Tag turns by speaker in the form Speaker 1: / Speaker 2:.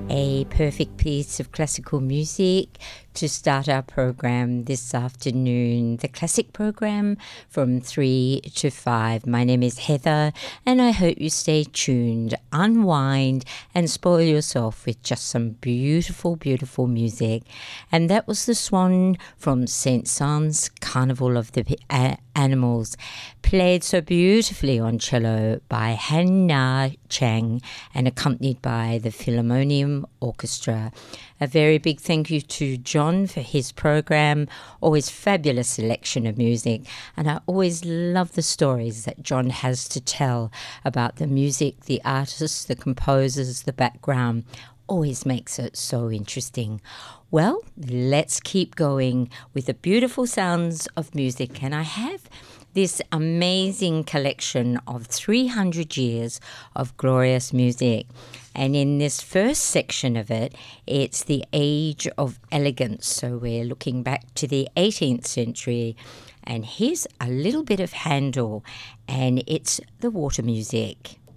Speaker 1: a perfect piece of classical music to start our program this afternoon, the classic program from 3 to 5. My name is Heather, and I hope you stay tuned, unwind, and spoil yourself with just some beautiful, beautiful music. And that was the Swan from Saint-Saëns' Carnival of the Animals, played so beautifully on cello by Han-Na Chang and accompanied by the Philharmonium Orchestra. A very big thank you to John for his program, always fabulous selection of music, and I always love the stories that John has to tell about the music, the artists, the composers, the background. Always makes it so interesting. Well, let's keep going with the beautiful sounds of music, and I have this amazing collection of 300 years of glorious music. And in this first section of it, it's the Age of Elegance. So we're looking back to the 18th century. And here's a little bit of Handel, and it's the Water Music.